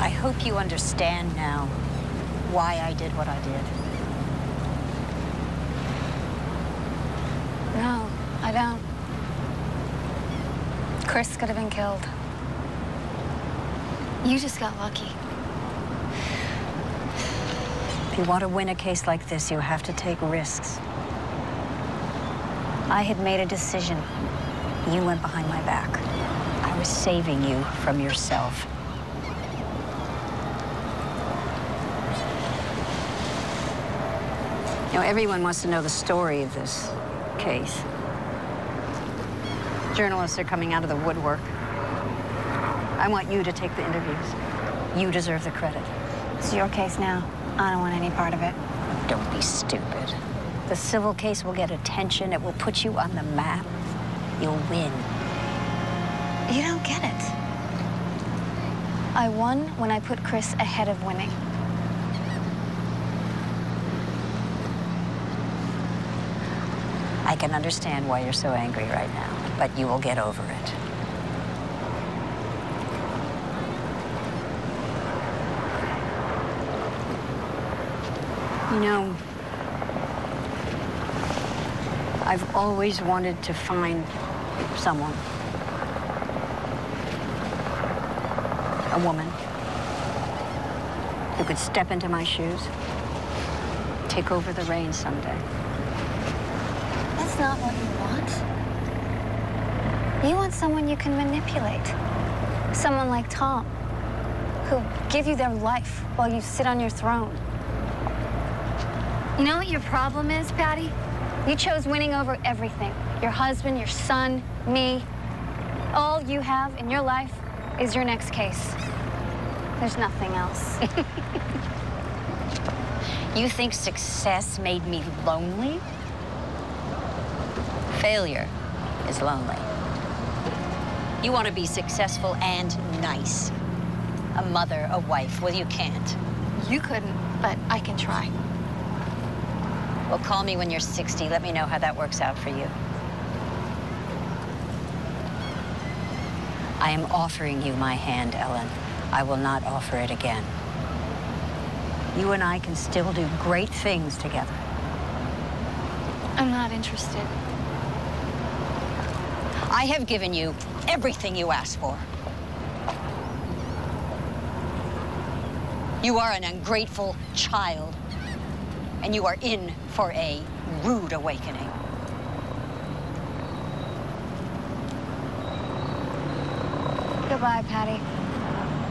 I hope you understand now why I did what I did. No, I don't. Chris could have been killed. You just got lucky. If you want to win a case like this, you have to take risks. I had made a decision. You went behind my back. I was saving you from yourself. You know, everyone wants to know the story of this case. Journalists are coming out of the woodwork. I want you to take the interviews. You deserve the credit. It's your case now. I don't want any part of it. Don't be stupid. The civil case will get attention. It will put you on the map. You'll win. You don't get it. I won when I put Chris ahead of winning. I can understand why you're so angry right now, but you will get over it. You know, I've always wanted to find someone, a woman, who could step into my shoes, take over the reins someday. That's not what you want. You want someone you can manipulate. Someone like Tom, who'll give you their life while you sit on your throne. You know what your problem is, Patty? You chose winning over everything. Your husband, your son, me. All you have in your life is your next case. There's nothing else. You think success made me lonely? Failure is lonely. You want to be successful and nice. A mother, a wife. Well, you can't. You couldn't, but I can try. Well, call me when you're 60. Let me know how that works out for you. I am offering you my hand, Ellen. I will not offer it again. You and I can still do great things together. I'm not interested. I have given you everything you asked for. You are an ungrateful child, and you are in for a rude awakening. Goodbye, Patty.